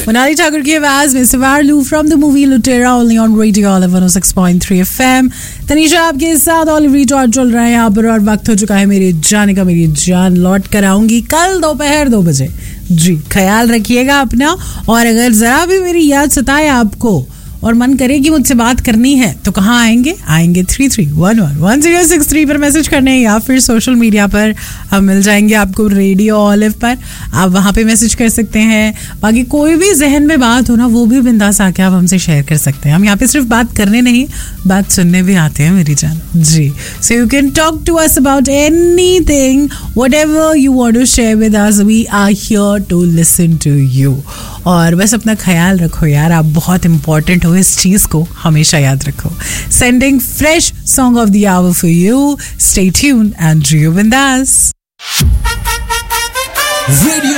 मोनाली ठाकुर की आवाज में सवार लू फ्रॉम द मूवी लुटेरा only on radio olive 106.3 FM। Tanisha आपके साथ ऑलिवरी टॉर्च चल रहा है यहाँ पर और वक्त हो चुका है मेरे जाने का। मेरी जान लौट कर आऊंगी कल दोपहर 2 बजे। जी ख्याल रखिएगा अपना, और अगर जरा भी मेरी याद सताए आपको और मन करे कि मुझसे बात करनी है तो कहाँ आएंगे? 33111063 पर मैसेज करने, या फिर सोशल मीडिया पर हम मिल जाएंगे आपको रेडियो ऑलिव पर, आप वहाँ पे मैसेज कर सकते हैं। बाकी कोई भी जहन में बात हो ना, वो भी बिंदास आके आप हमसे शेयर कर सकते हैं। हम यहाँ पे सिर्फ बात करने नहीं, बात सुनने भी आते हैं मेरी जान। जी, so you can talk to us about anything, whatever you want to share with us, we are here to listen to you. और बस अपना ख्याल रखो यार, आप बहुत इंपॉर्टेंट हो, इस चीज को हमेशा याद रखो। Sending fresh song of the hour for you, stay tuned and जियो बिंदास।